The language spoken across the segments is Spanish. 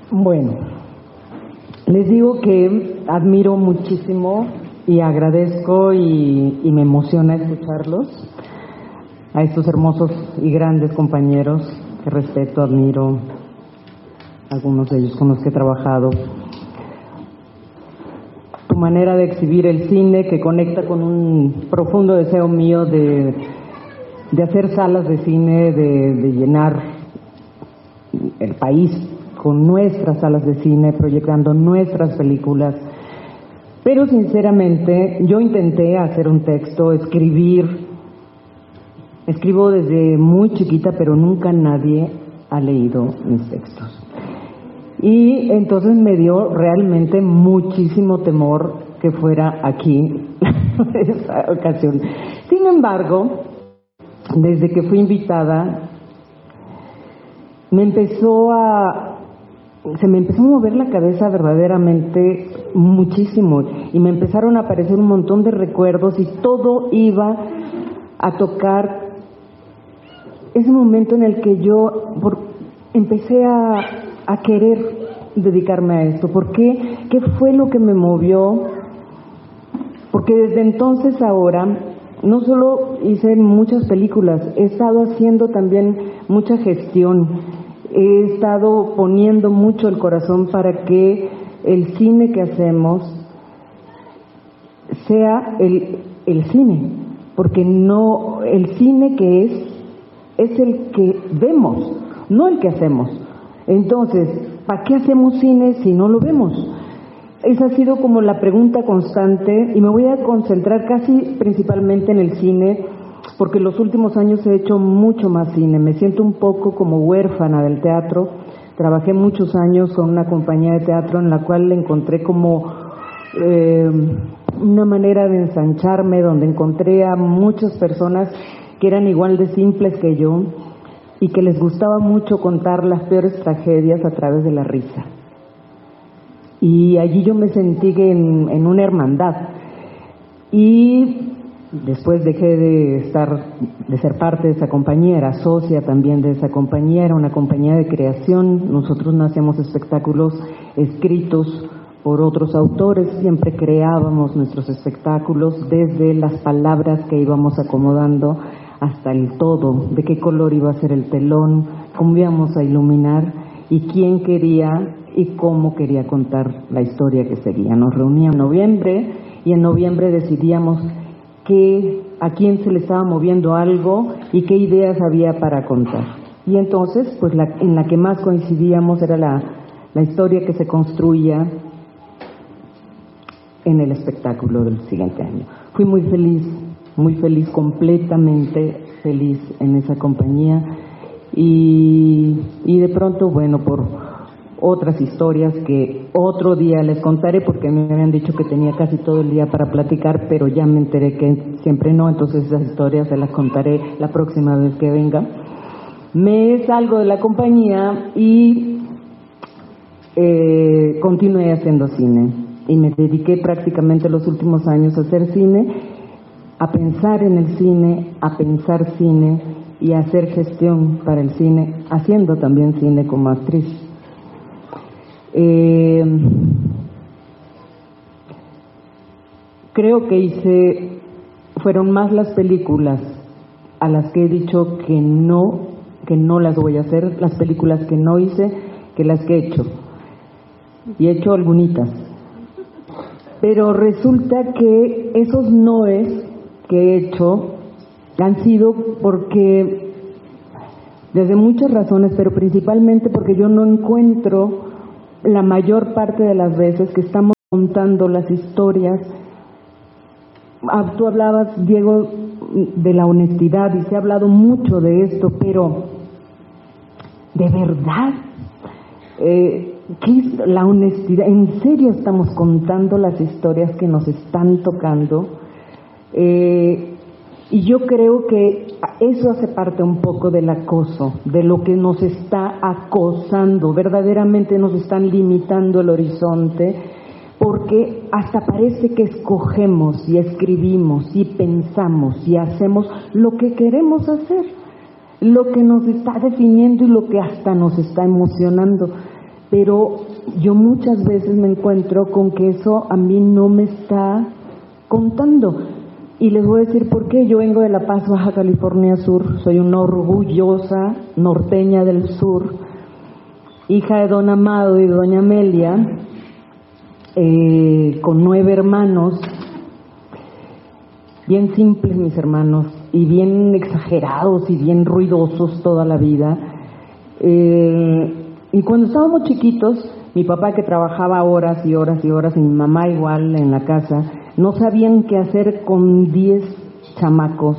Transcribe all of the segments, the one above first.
Bueno, les digo que admiro muchísimo y agradezco y me emociona escucharlos, a estos hermosos y grandes compañeros que respeto, admiro, algunos de ellos con los que he trabajado. Tu manera de exhibir el cine que conecta con un profundo deseo mío de hacer salas de cine, de llenar el país con nuestras salas de cine, proyectando nuestras películas. Pero sinceramente yo intenté hacer un texto, escribo desde muy chiquita, pero nunca nadie ha leído mis textos. Y entonces me dio realmente muchísimo temor que fuera aquí esa ocasión. Sin embargo, desde que fui invitada, se me empezó a mover la cabeza verdaderamente muchísimo y me empezaron a aparecer un montón de recuerdos y todo iba a tocar ese momento en el que yo empecé a querer dedicarme a esto. ¿Por qué? ¿Qué fue lo que me movió? Porque desde entonces ahora no solo hice muchas películas, he estado haciendo también mucha gestión, he estado poniendo mucho el corazón para que el cine que hacemos sea el cine, porque no, el cine que es el que vemos, no el que hacemos. Entonces, ¿para qué hacemos cine si no lo vemos? Esa ha sido como la pregunta constante y me voy a concentrar casi principalmente en el cine, porque en los últimos años he hecho mucho más cine. Me siento un poco como huérfana del teatro. Trabajé muchos años con una compañía de teatro en la cual encontré como una manera de ensancharme, donde encontré a muchas personas que eran igual de simples que yo y que les gustaba mucho contar las peores tragedias a través de la risa. Y allí yo me sentí en una hermandad. Y después dejé de ser parte de esa compañía, era socia también de esa compañía, era una compañía de creación. Nosotros no hacíamos espectáculos escritos por otros autores, siempre creábamos nuestros espectáculos desde las palabras que íbamos acomodando hasta el todo, de qué color iba a ser el telón, cómo íbamos a iluminar y quién quería y cómo quería contar la historia que seguía. Nos reuníamos en noviembre y en noviembre decidíamos a quién se le estaba moviendo algo y qué ideas había para contar. Y entonces, pues en la que más coincidíamos era la historia que se construía en el espectáculo del siguiente año. Fui muy feliz, completamente feliz en esa compañía y de pronto, bueno, por otras historias que otro día les contaré, porque me habían dicho que tenía casi todo el día para platicar, pero ya me enteré que siempre no, entonces esas historias se las contaré la próxima vez que venga. Me salgo de la compañía y continué haciendo cine y me dediqué prácticamente los últimos años a hacer cine, a pensar en el cine, a pensar cine y a hacer gestión para el cine, haciendo también cine como actriz. Creo que fueron más las películas a las que he dicho que no las voy a hacer, las películas que no hice, que las que he hecho. Y he hecho algunitas. Pero resulta que esos noes que he hecho han sido porque, desde muchas razones, pero principalmente porque yo no encuentro la mayor parte de las veces que estamos contando las historias. Tú hablabas, Diego, de la honestidad y se ha hablado mucho de esto, pero ¿de verdad? ¿Qué es la honestidad? ¿En serio estamos contando las historias que nos están tocando? Y yo creo que eso hace parte un poco del acoso, de lo que nos está acosando. Verdaderamente nos están limitando el horizonte, porque hasta parece que escogemos y escribimos y pensamos y hacemos lo que queremos hacer, lo que nos está definiendo y lo que hasta nos está emocionando. pero yo muchas veces me encuentro con que eso a mí no me está contando. Y les voy a decir por qué. Yo vengo de La Paz, Baja California Sur, soy una orgullosa norteña del sur, hija de don Amado y doña Amelia, con 9 hermanos, bien simples mis hermanos, y bien exagerados y bien ruidosos toda la vida. Y cuando estábamos chiquitos, mi papá, que trabajaba horas y horas y horas, y mi mamá igual en la casa, no sabían qué hacer con 10 chamacos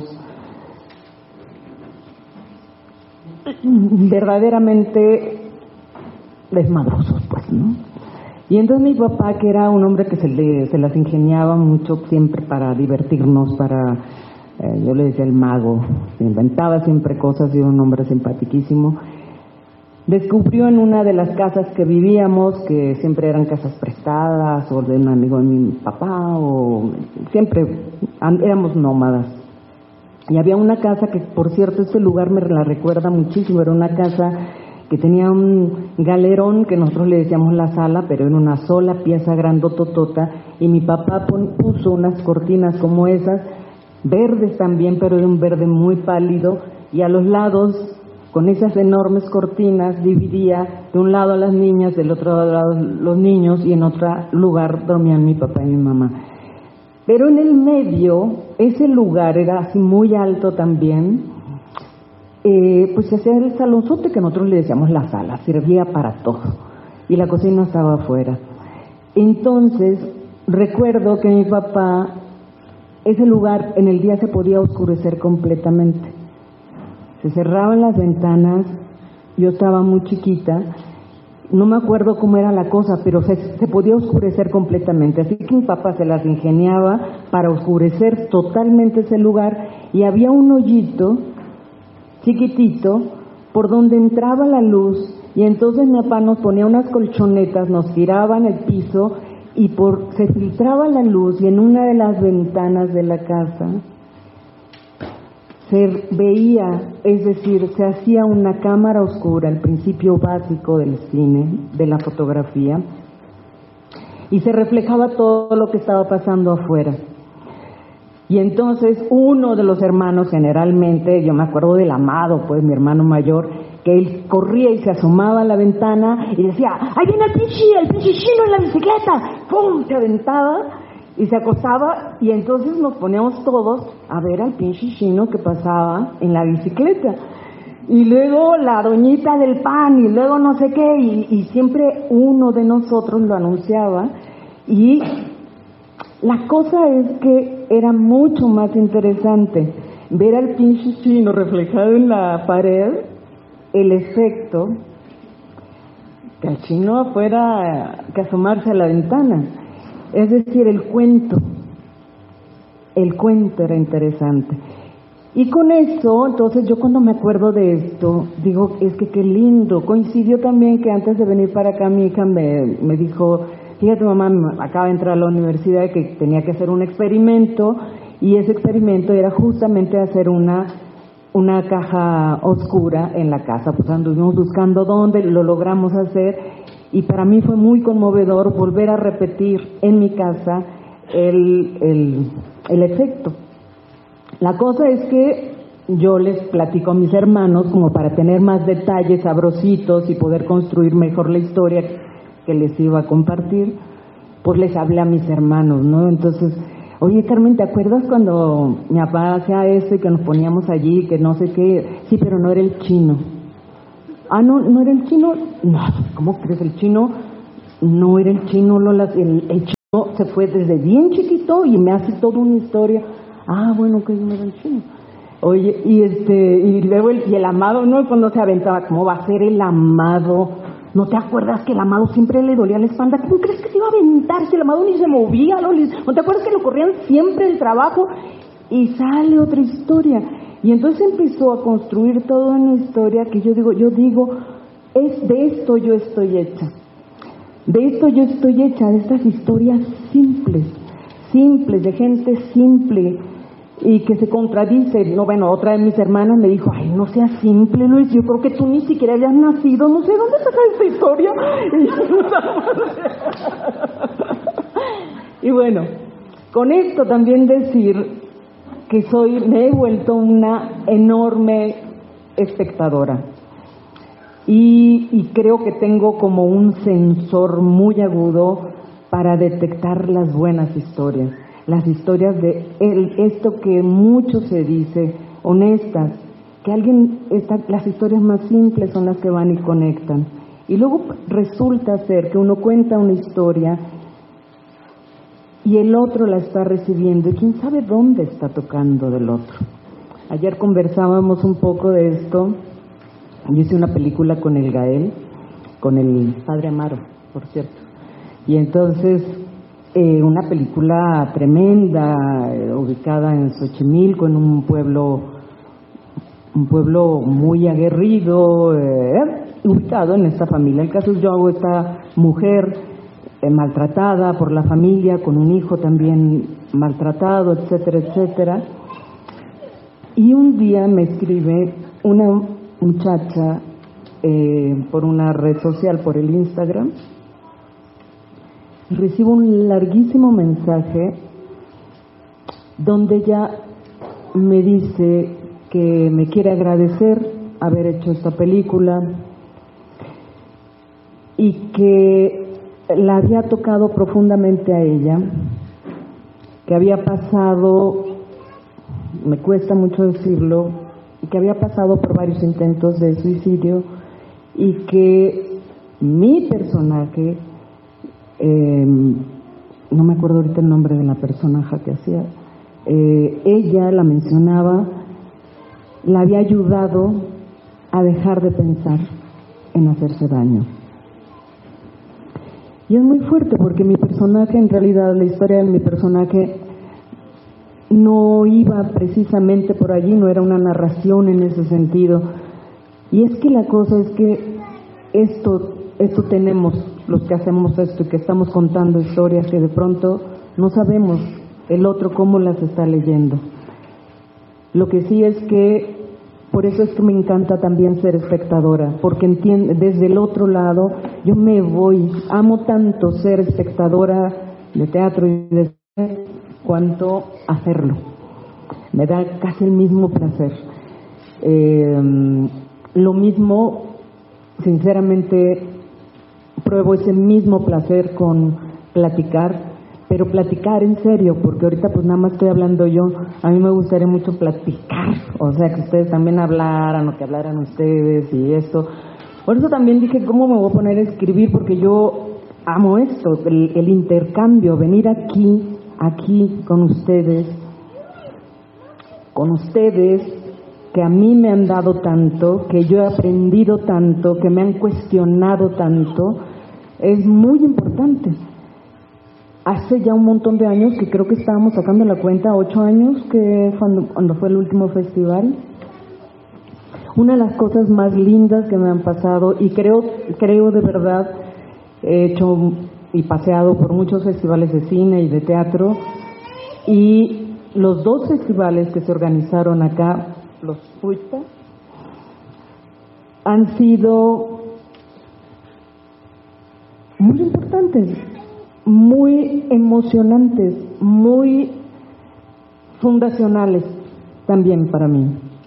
verdaderamente desmadrosos, pues, ¿no? Y entonces mi papá, que era un hombre que se las ingeniaba mucho siempre para divertirnos, yo le decía el mago, se inventaba siempre cosas, y era un hombre simpaticísimo. Descubrió en una de las casas que vivíamos, que siempre eran casas prestadas o de un amigo de mi papá, o siempre éramos nómadas. Y había una casa que, por cierto, este lugar me la recuerda muchísimo. Era una casa que tenía un galerón que nosotros le decíamos la sala, pero era una sola pieza grandototota, y mi papá puso unas cortinas como esas, verdes también, pero de un verde muy pálido, y a los lados, con esas enormes cortinas, dividía de un lado a las niñas, del otro lado los niños, y en otro lugar dormían mi papá y mi mamá. Pero en el medio, ese lugar era así muy alto también, pues se hacía el salonzote que nosotros le decíamos la sala, servía para todo, y la cocina estaba afuera. Entonces, recuerdo que mi papá, ese lugar en el día se podía oscurecer completamente. Se cerraban las ventanas, yo estaba muy chiquita, no me acuerdo cómo era la cosa, pero se podía oscurecer completamente. Así que mi papá se las ingeniaba para oscurecer totalmente ese lugar, y había un hoyito chiquitito por donde entraba la luz, y entonces mi papá nos ponía unas colchonetas, nos tiraba en el piso, y se filtraba la luz, y en una de las ventanas de la casa se veía, es decir, se hacía una cámara oscura, el principio básico del cine, de la fotografía, y se reflejaba todo lo que estaba pasando afuera. Y entonces uno de los hermanos, generalmente, yo me acuerdo del Amado, pues mi hermano mayor, que él corría y se asomaba a la ventana y decía, ¡ahí viene el pinche chino en la bicicleta! ¡Pum! Se aventaba y se acostaba, y entonces nos poníamos todos a ver al pinche chino que pasaba en la bicicleta. Y luego la doñita del pan, y luego no sé qué, y siempre uno de nosotros lo anunciaba. Y la cosa es que era mucho más interesante ver al pinche chino reflejado en la pared, el efecto, que al chino afuera, que asomarse a la ventana. Es decir, el cuento era interesante. Y con eso, entonces yo cuando me acuerdo de esto, digo, es que qué lindo. Coincidió también que antes de venir para acá mi hija me dijo, fíjate mamá, acaba de entrar a la universidad, que tenía que hacer un experimento, y ese experimento era justamente hacer una caja oscura en la casa. Pues anduvimos buscando dónde, lo logramos hacer, y para mí fue muy conmovedor volver a repetir en mi casa el efecto. La cosa es que yo les platico a mis hermanos, como para tener más detalles sabrositos y poder construir mejor la historia que les iba a compartir, pues les hablé a mis hermanos, ¿no? Entonces, oye Carmen, ¿te acuerdas cuando mi papá hacía eso y que nos poníamos allí, que no sé qué? Sí, pero no era el chino. Ah, no era el chino. No, ¿cómo crees? El chino no era el chino, Lola. El chino se fue desde bien chiquito y me hace toda una historia. Ah, bueno, que no era el chino. Oye, y luego el Amado, ¿no? Cuando se aventaba, ¿cómo va a ser el Amado? ¿No te acuerdas que el Amado siempre le dolía la espalda? ¿Cómo crees que se iba a aventar si el Amado ni se movía, Lolis? ¿No te acuerdas que lo corrían siempre del trabajo? Y sale otra historia. Y entonces empezó a construir toda una historia que yo digo, de esto yo estoy hecha. De esto yo estoy hecha, de estas historias simples, de gente simple, y que se contradice. No, bueno, otra de mis hermanas me dijo, ay, no seas simple, Luis, yo creo que tú ni siquiera habías nacido, no sé dónde sacas esta historia. Y bueno, con esto también decir que me he vuelto una enorme espectadora. Y creo que tengo como un sensor muy agudo para detectar las buenas historias, las historias de esto que mucho se dice, honestas, que las historias más simples son las que van y conectan. Y luego resulta ser que uno cuenta una historia y el otro la está recibiendo y quién sabe dónde está tocando del otro. Ayer conversábamos un poco de esto. Yo hice una película con el Gael, con el padre Amaro, por cierto. Y entonces, una película tremenda, ubicada en Xochimilco, en un pueblo muy aguerrido, ubicado en esta familia. El caso es yo hago esta mujer maltratada por la familia, con un hijo también maltratado, etcétera, etcétera. Y un día me escribe una muchacha por una red social, por el Instagram, y recibo un larguísimo mensaje donde ella me dice que me quiere agradecer haber hecho esta película y que la había tocado profundamente a ella, que había pasado, me cuesta mucho decirlo, que había pasado por varios intentos de suicidio y que mi personaje, no me acuerdo ahorita el nombre de la personaje que hacía, ella la mencionaba, la había ayudado a dejar de pensar en hacerse daño. Y es muy fuerte porque mi personaje, en realidad la historia de mi personaje no iba precisamente por allí, no era una narración en ese sentido. Y es que la cosa es que esto tenemos, los que hacemos esto y que estamos contando historias que de pronto no sabemos el otro cómo las está leyendo. Lo que sí es que, por eso es que me encanta también ser espectadora, porque desde el otro lado yo me voy, amo tanto ser espectadora de teatro y de cine cuanto hacerlo. Me da casi el mismo placer. Lo mismo, sinceramente, pruebo ese mismo placer con platicar, pero platicar en serio, porque ahorita pues nada más estoy hablando yo. A mí me gustaría mucho platicar, o sea, que ustedes también hablaran o que hablaran ustedes y eso. Por eso también dije, ¿cómo me voy a poner a escribir? Porque yo amo esto, el intercambio, venir aquí con ustedes que a mí me han dado tanto, que yo he aprendido tanto, que me han cuestionado tanto, es muy importante. Hace ya un montón de años, que creo que estábamos sacando la cuenta, 8 años, que cuando fue el último festival, una de las cosas más lindas que me han pasado, y creo de verdad, he hecho y paseado por muchos festivales de cine y de teatro, y los 2 festivales que se organizaron acá, los FUITA, han sido muy importantes, muy emocionantes, muy fundacionales también para mí.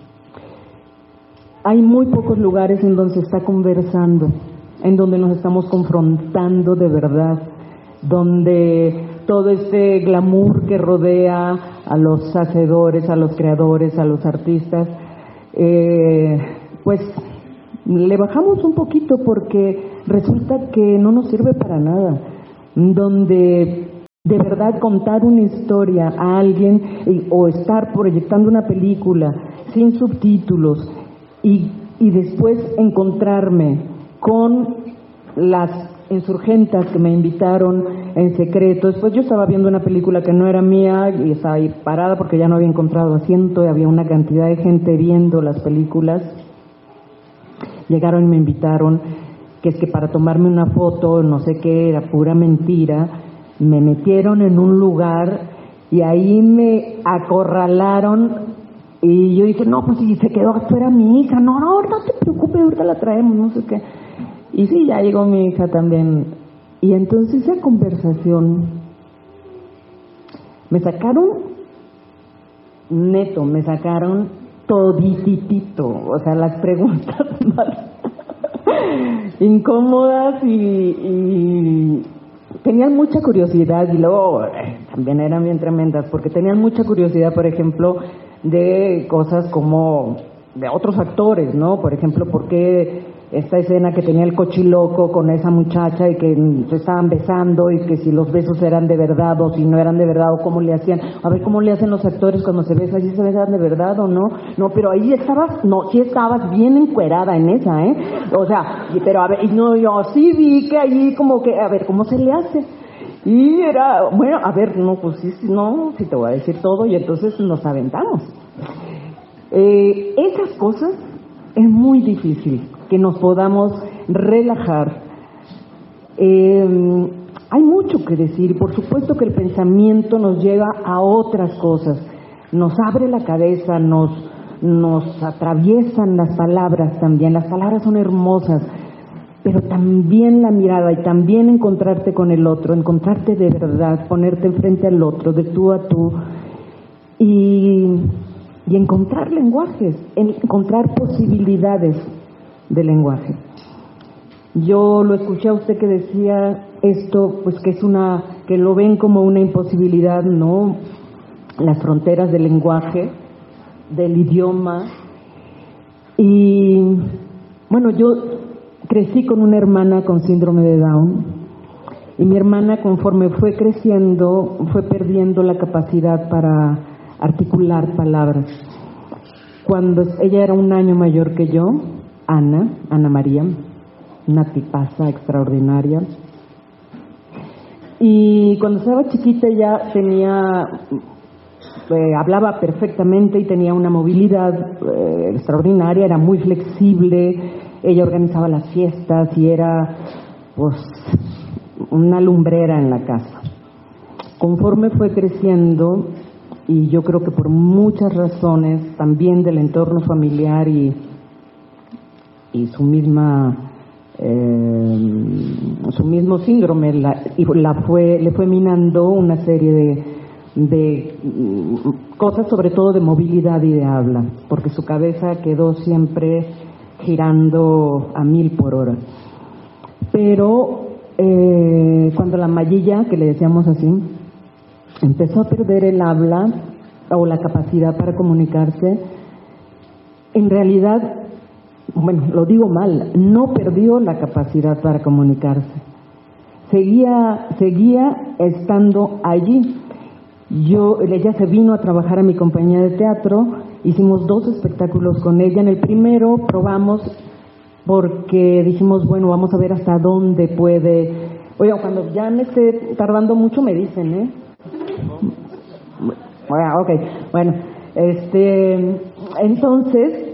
Hay muy pocos lugares en donde se está conversando, en donde nos estamos confrontando de verdad, donde todo este glamour que rodea a los hacedores, a los creadores, a los artistas, pues le bajamos un poquito porque resulta que no nos sirve para nada, donde de verdad contar una historia a alguien o estar proyectando una película sin subtítulos y después encontrarme con las insurgentas que me invitaron en secreto. Después yo estaba viendo una película que no era mía y estaba ahí parada porque ya no había encontrado asiento y había una cantidad de gente viendo las películas. Llegaron y me invitaron, que es que para tomarme una foto, no sé qué, era pura mentira. Me metieron en un lugar Y ahí me acorralaron y yo dije, no, pues si se quedó afuera mi hija, no, no te preocupes, ahorita la traemos, no sé qué. Y sí, ya llegó mi hija también. Y entonces esa conversación, me sacaron todititito, o sea, las preguntas más incómodas y tenían mucha curiosidad y luego también eran bien tremendas porque tenían mucha curiosidad, por ejemplo, de cosas como de otros actores, ¿no? Por ejemplo, ¿por qué esta escena que tenía el cochiloco con esa muchacha y que se estaban besando y que si los besos eran de verdad o si no eran de verdad o cómo le hacían? A ver, ¿cómo le hacen los actores cuando se besan? ¿Sí se besan de verdad o no? No, pero ahí estabas, no, sí estabas bien encuerada en esa, ¿eh? O sea, pero a ver, no, yo sí vi que ahí como que, a ver, ¿cómo se le hace? Y era, bueno, a ver, no, pues sí, no, sí te voy a decir todo y entonces nos aventamos. Esas cosas es muy difícil que nos podamos relajar. Hay mucho que decir, por supuesto que el pensamiento nos lleva a otras cosas, nos abre la cabeza, nos atraviesan las palabras también, las palabras son hermosas, pero también la mirada y también encontrarte con el otro, encontrarte de verdad, ponerte enfrente al otro, de tú a tú, y encontrar lenguajes, encontrar posibilidades de lenguaje. Yo lo escuché a usted que decía esto, pues que lo ven como una imposibilidad, ¿no? Las fronteras del lenguaje, del idioma. Y bueno, yo crecí con una hermana con síndrome de Down y mi hermana, conforme fue creciendo, fue perdiendo la capacidad para articular palabras. Cuando ella era un año mayor que yo, Ana María, una tipaza extraordinaria, y cuando estaba chiquita ya hablaba perfectamente y tenía una movilidad extraordinaria, era muy flexible, ella organizaba las fiestas y era pues una lumbrera en la casa. Conforme fue creciendo, y yo creo que por muchas razones, también del entorno familiar y su mismo síndrome, le fue minando una serie de cosas, sobre todo de movilidad y de habla, porque su cabeza quedó siempre girando a 1000 por hora. Pero cuando la Mayilla, que le decíamos así, empezó a perder el habla o la capacidad para comunicarse, en realidad, bueno, lo digo mal, no perdió la capacidad para comunicarse. Seguía estando allí. Ella se vino a trabajar a mi compañía de teatro, hicimos 2 espectáculos con ella. En el primero probamos porque dijimos, bueno, vamos a ver hasta dónde puede. Oiga, cuando ya me esté tardando mucho me dicen, ¿eh? Bueno, entonces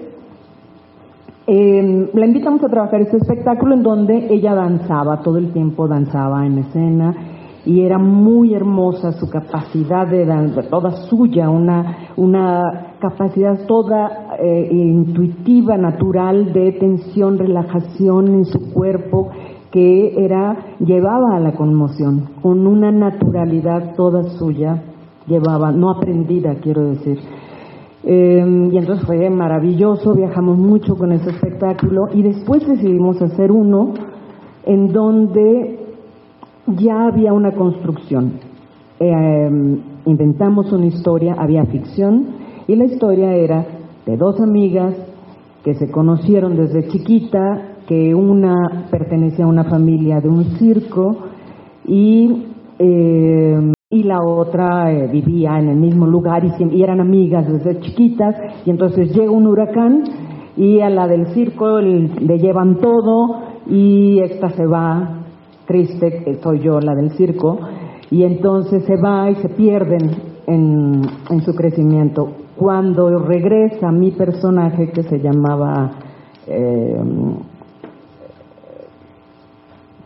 la invitamos a trabajar este espectáculo en donde ella danzaba, todo el tiempo danzaba en escena y era muy hermosa su capacidad de danza, toda suya, una capacidad toda intuitiva, natural, de tensión, relajación en su cuerpo, que llevaba a la conmoción, con una naturalidad toda suya, no aprendida, quiero decir. Y entonces fue maravilloso, viajamos mucho con ese espectáculo y después decidimos hacer uno en donde ya había una construcción. Inventamos una historia, había ficción y la historia era de 2 amigas que se conocieron desde chiquita, que una pertenecía a una familia de un circo y la otra vivía en el mismo lugar y eran amigas desde chiquitas, y entonces llega un huracán y a la del circo le llevan todo y esta se va, triste, soy yo la del circo, y entonces se va y se pierden en su crecimiento. Cuando regresa mi personaje, que se llamaba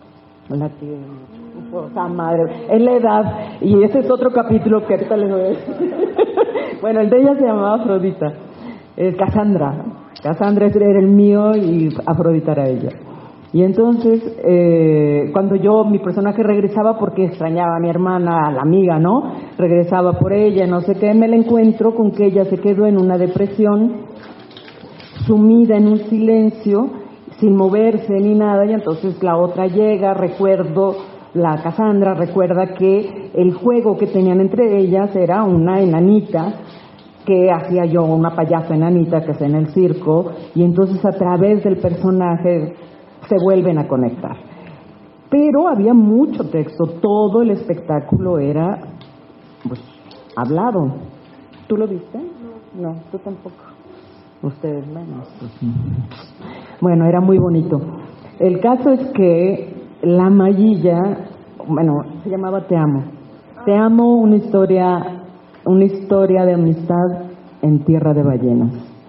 La quiero mucho. O sea, madre, es la edad, y ese es otro capítulo que ahorita les voy a decir. Bueno, el de ella se llamaba Afrodita, Cassandra. Cassandra era el mío y Afrodita era ella. Y entonces, cuando mi personaje regresaba porque extrañaba a mi hermana, a la amiga, ¿no? Regresaba por ella, no sé qué, me la encuentro con que ella se quedó en una depresión, sumida en un silencio, sin moverse ni nada, y entonces la otra llega, la Cassandra recuerda que el juego que tenían entre ellas era una enanita, que hacía yo, una payasa enanita que hacía en el circo, y entonces a través del personaje se vuelven a conectar. Pero había mucho texto, todo el espectáculo era pues hablado. ¿Tú lo viste? No, tú tampoco. Ustedes menos. Bueno, era muy bonito. El caso es que La Mayilla, se llamaba Te Amo. Te Amo, una historia de amistad en tierra de ballenas.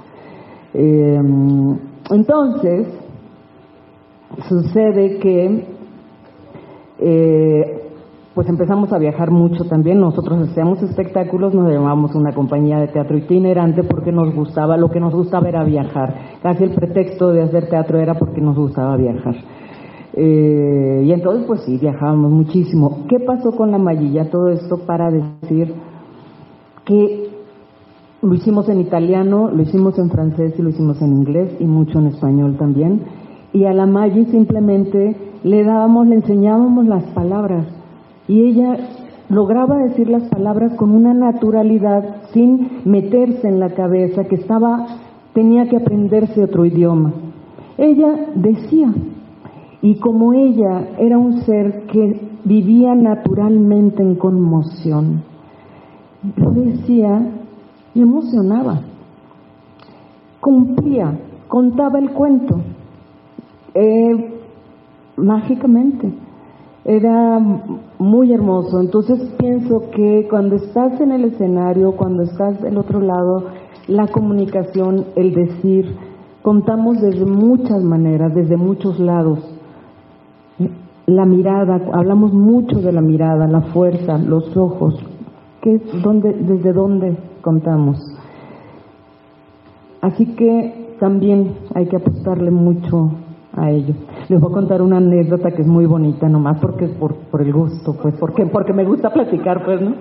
Entonces, sucede que pues empezamos a viajar mucho también. Nosotros hacíamos espectáculos, nos llamábamos una compañía de teatro itinerante porque lo que nos gustaba era viajar. Casi el pretexto de hacer teatro era porque nos gustaba viajar. Y entonces pues sí, viajábamos muchísimo. ¿Qué pasó con La Mayilla? Todo esto para decir que lo hicimos en italiano, lo hicimos en francés y lo hicimos en inglés y mucho en español también. Y a la Maggi simplemente le enseñábamos las palabras y ella lograba decir las palabras con una naturalidad sin meterse en la cabeza que tenía que aprenderse otro idioma. Ella decía, y como ella era un ser que vivía naturalmente en conmoción, lo decía y emocionaba, cumplía, contaba el cuento. Mágicamente era muy hermoso. Entonces pienso que cuando estás en el escenario, cuando estás del otro lado, la comunicación, el decir, contamos desde muchas maneras, desde muchos lados. La mirada, hablamos mucho de la mirada, la fuerza, los ojos, desde dónde contamos. Así que también hay que apostarle mucho a ello. Les voy a contar una anécdota que es muy bonita, nomás porque por el gusto, pues porque me gusta platicar, pues, ¿no?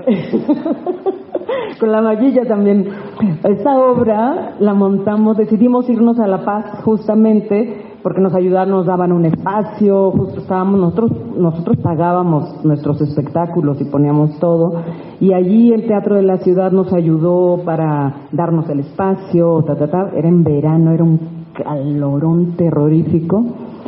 Con La Mayilla también. Esta obra la montamos, decidimos irnos a La Paz justamente porque nos daban un espacio, justo nosotros pagábamos nuestros espectáculos y poníamos todo, y allí el Teatro de la Ciudad nos ayudó para darnos el espacio, era en verano, era un calorón terrorífico,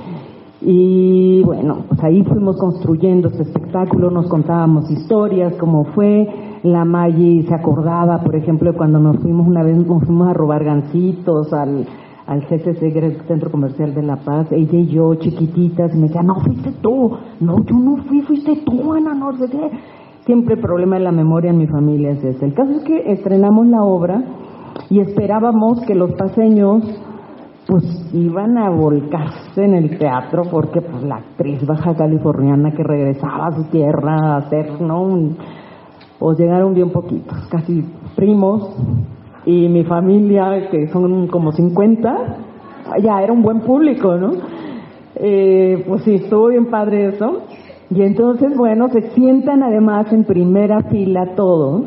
y bueno, pues ahí fuimos construyendo este espectáculo, nos contábamos historias, cómo fue. La Maggi se acordaba, por ejemplo, cuando nos fuimos a robar gansitos al CCC, que era el Centro Comercial de La Paz, ella y yo, chiquititas, y me decía, no, fuiste tú, no, yo no fuiste tú, Ana, no sé qué. Siempre el problema de la memoria en mi familia es ese. El caso es que estrenamos la obra y esperábamos que los paseños pues iban a volcarse en el teatro porque pues la actriz baja californiana que regresaba a su tierra a hacer, ¿no? Pues llegaron bien poquitos, casi primos, y mi familia, que son como 50, ya era un buen público, ¿no? Pues sí, estuvo bien padre eso. Y entonces, bueno, se sientan además en primera fila todos.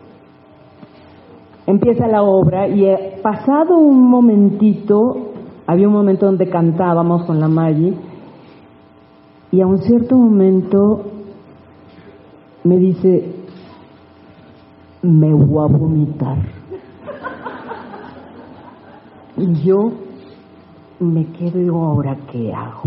Empieza la obra y pasado un momentito, había un momento donde cantábamos con la Maggi, y a un cierto momento me dice, me voy a vomitar. Y yo me quedo y digo, ¿ahora qué hago?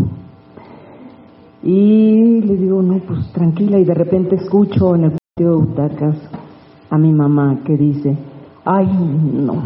Y le digo, no, pues tranquila, y de repente escucho en el patio de butacas a mi mamá que dice, ay, no,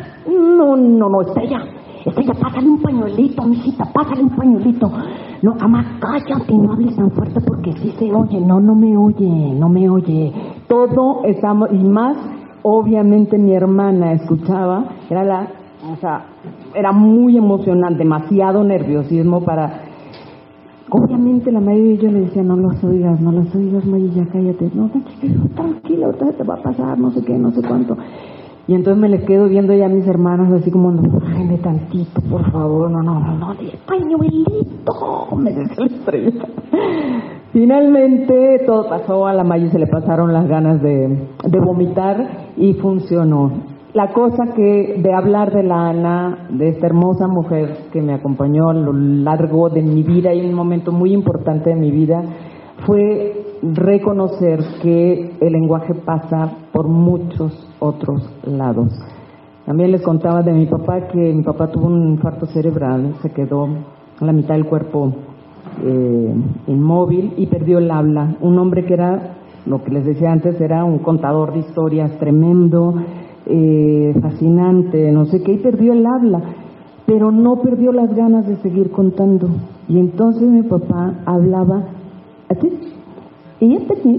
Estrella, pásale un pañuelito, mijita, pásale un pañuelito. No, mamá, cállate, no hables tan fuerte porque sí se oye. No me oye. Todo estamos, y más, obviamente mi hermana escuchaba, era muy emocionante, demasiado nerviosismo Obviamente la May y yo le decía, no los oigas, May, ya cállate. No, tranquila, ahorita te va a pasar, no sé qué, no sé cuánto. Y entonces me le quedo viendo ya a mis hermanas así como, no, bájeme tantito, por favor, no, pañuelito, me dice la estrella. Finalmente todo pasó, a la May se le pasaron las ganas de vomitar y funcionó. La cosa que de hablar de la Ana, de esta hermosa mujer que me acompañó a lo largo de mi vida y un momento muy importante de mi vida, fue reconocer que el lenguaje pasa por muchos otros lados. También les contaba de mi papá, que mi papá tuvo un infarto cerebral, se quedó a la mitad del cuerpo inmóvil y perdió el habla. Un hombre que era, lo que les decía antes, era un contador de historias tremendo, fascinante, no sé qué, y perdió el habla, pero no perdió las ganas de seguir contando. Y entonces mi papá hablaba así, y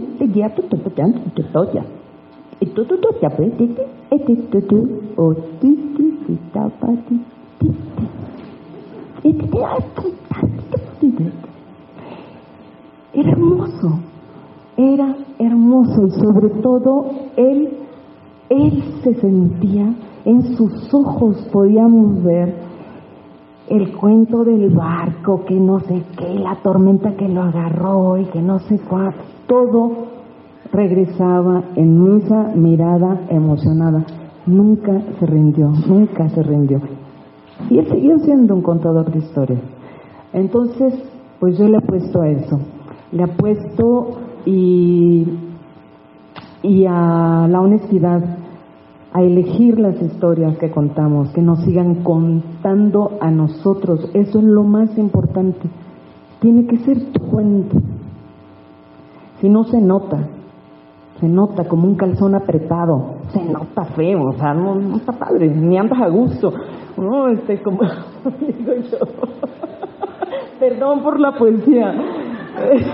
era hermoso, y sobre todo él se sentía, en sus ojos podíamos ver el cuento del barco, que no sé qué, la tormenta que lo agarró y que no sé cuál, todo regresaba en esa mirada emocionada. Nunca se rindió. Y él siguió siendo un contador de historias. Entonces, pues yo le apuesto a eso, le apuesto y a la honestidad, a elegir las historias que contamos, que nos sigan contando a nosotros. Eso es lo más importante. Tiene que ser tu cuento. Si no, se nota como un calzón apretado, se nota feo, o sea, no está padre, ni andas a gusto, no, como digo yo, perdón por la poesía.